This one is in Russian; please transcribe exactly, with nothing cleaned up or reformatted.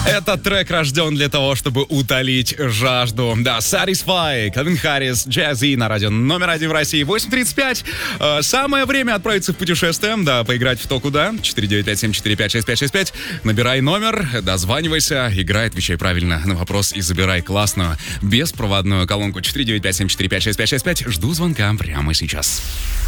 Этот трек рожден для того, чтобы утолить жажду. Да, Satisfy, Калвин Харрис, Jay-Z на радио номер один в России. восемь тридцать пять. Самое время отправиться в путешествие. Да, поиграть в то куда. четыре девять пять семь четыре пять шесть пять шесть пять. Набирай номер, дозванивайся, играй, отвечай правильно на вопрос и забирай классную беспроводную колонку. четыре девять пять семь четыре пять шесть пять шесть пять. Жду звонка прямо сейчас.